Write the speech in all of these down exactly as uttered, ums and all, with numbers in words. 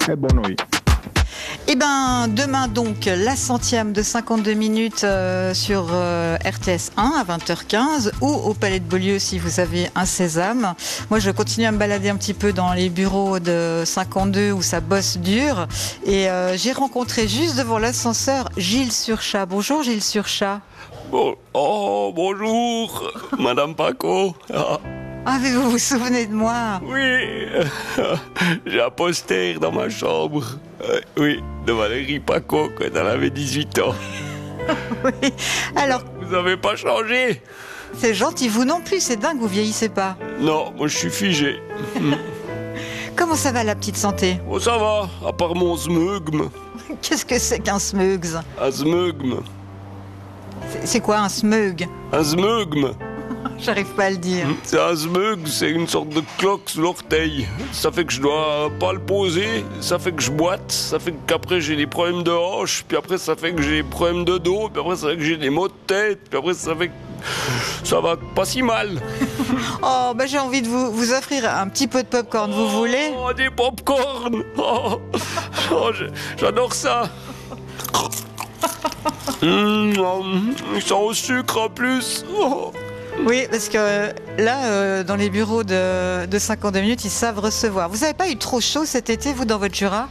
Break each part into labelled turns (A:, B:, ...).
A: e buon nuit.
B: Eh ben, demain donc, la centième de cinquante-deux minutes euh, sur euh, R T S un à vingt heures quinze ou au Palais de Beaulieu si vous avez un sésame. Moi, je continue à me balader un petit peu dans les bureaux de cinquante-deux où ça bosse dur. Et euh, j'ai rencontré juste devant l'ascenseur Gilles Surchat. Bonjour Gilles Surchat.
C: Bon, oh, bonjour, Madame Paco. Ah,
B: Ah, mais vous vous souvenez de moi?
C: oui, j'ai un poster dans ma chambre. Euh, oui, de Valérie Paco quand elle avait dix-huit ans.
B: Oui. Alors,
C: Vous avez pas changé?
B: c'est gentil, vous non plus, c'est dingue, vous vieillissez pas.
C: Non, moi je suis figé.
B: Comment ça va la petite santé?
C: Bon, ça va, à part mon smugme.
B: Qu'est-ce que c'est qu'un smeugs?
C: Un smugme.
B: C'est- C'est quoi un smug?
C: Un smugme.
B: J'arrive pas à le dire.
C: C'est un smug, c'est une sorte de cloque sous l'orteil. Ça fait que je dois pas le poser, ça fait que je boite, ça fait qu'après j'ai des problèmes de hanche, puis après ça fait que j'ai des problèmes de dos, puis après ça fait que j'ai des maux de tête, puis après ça fait que ça va pas si mal.
B: Oh, bah j'ai envie de vous, vous offrir un petit peu de popcorn, vous voulez?
C: Oh, des pop-corn. Oh, oh, je- j'adore ça. Mmh, oh, ils sont au sucre en plus. Oh.
B: Oui, parce que euh, là, euh, dans les bureaux de, de cinquante-deux minutes, ils savent recevoir. Vous avez pas eu trop chaud cet été, vous, dans votre Jura?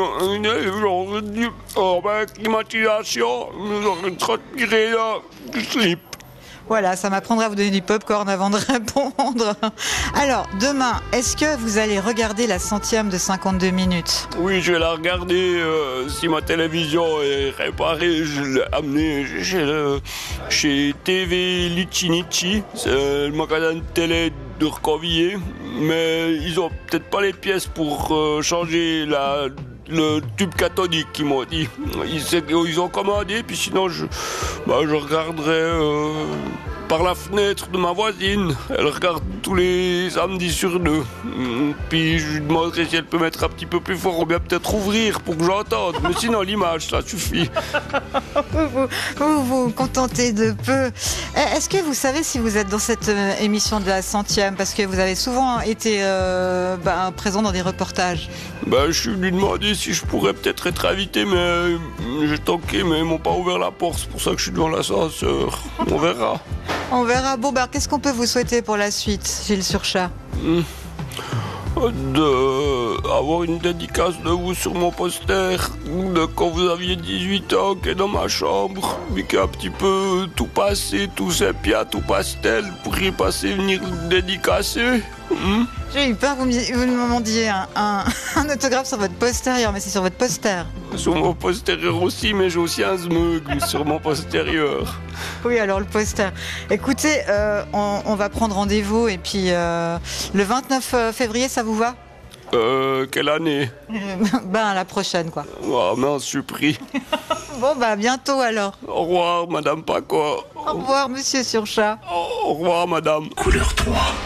C: Oh, ben, climatisation, j'aurais transpiré là, du slip.
B: Voilà, ça m'apprendra à vous donner du popcorn avant de répondre. Alors, demain, est-ce que vous allez regarder la centième de cinquante-deux minutes?
C: Oui, je vais la regarder. euh, si ma télévision est réparée, je l'ai amenée chez, le- chez T V Licinici. C'est le magasin de télé de Reconvillé. Mais ils ont peut-être pas les pièces pour euh, changer la, le tube cathodique, ils m'ont dit. Ils, c'est- ils ont commandé, puis sinon je, bah, je regarderai euh, par la fenêtre de ma voisine. Elle regarde tous les samedis sur deux. Hum, Puis je lui demanderai si elle peut mettre un petit peu plus fort ou bien peut-être ouvrir pour que j'entende. Mais sinon l'image, ça suffit.
B: Vous vous, vous vous contentez de peu. Eh, Est-ce que vous savez si vous êtes dans cette euh, émission de la centième? Parce que vous avez souvent été euh, ben, présent dans des reportages.
C: Ben, je suis venu demander si je pourrais peut-être être invité, mais euh, j'ai toqué, mais ils m'ont pas ouvert la porte. C'est pour ça que je suis devant l'ascenseur. On verra.
B: On verra. Bon, ben, qu'est-ce qu'on peut vous souhaiter pour la suite, Gilles Surchat?
C: De avoir une dédicace de vous sur mon poster de quand vous aviez dix-huit ans, qui est dans ma chambre, mais qui est un petit peu tout passé, tout sépia, tout pastel. Vous pourriez passer venir le dédicacer? Hmm?
B: J'ai eu peur que vous me vous me demandiez un, un- un autographe sur votre postérieur, mais c'est sur votre poster.
C: Sur mon postérieur aussi, mais j'ai aussi un smug sur mon postérieur.
B: Oui, alors le poster. Écoutez, euh, on, on va prendre rendez-vous et puis euh, le vingt-neuf février, ça vous va?
C: Euh, quelle année?
B: Ben, la prochaine, quoi.
C: Oh mince, je suis pris.
B: Bon, bah, à bientôt alors.
C: Au revoir, Madame Paco.
B: Au revoir, monsieur Surchat.
C: Au revoir, Madame.
D: Couleur trois.